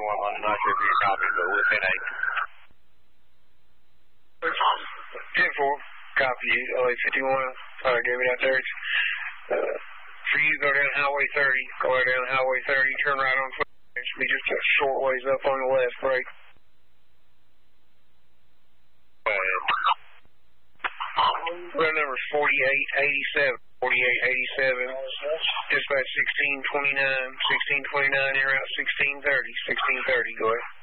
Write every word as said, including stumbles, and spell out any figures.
fifty-one, I'm not sure if you're copying, but we're ten eight. ten four, copy you, L A fifty-one, uh, gave me that third. Uh, for you, go down Highway thirty, go right down Highway thirty, turn right on foot. It should be just a short ways up on the left, break. Go ahead. Road number is forty-eight eighty-seven. forty-eight eighty-seven. Dispatch sixteen twenty-nine. sixteen twenty-nine, air out sixteen thirty. sixteen thirty, go ahead.